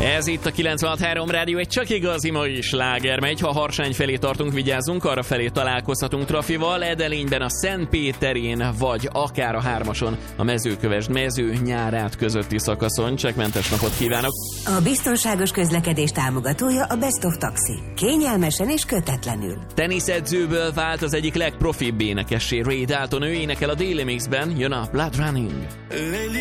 Ez itt a 96.3 Rádió, egy csak igazi mai sláger megy. Ha Harsány felé tartunk, vigyázzunk, arra felé találkozhatunk trafival, Edelényben a Szentpéterén, vagy akár a 3-ason a Mezőkövesd-mező Nyárát közötti szakaszon. Csekkmentes napot kívánok! A biztonságos közlekedés támogatója a Best of Taxi. Kényelmesen és kötetlenül. Teniszedzőből vált az egyik legprofibb énekessé, Ray Dalton, ő énekel a Daily Mixben, jön a Blood Running.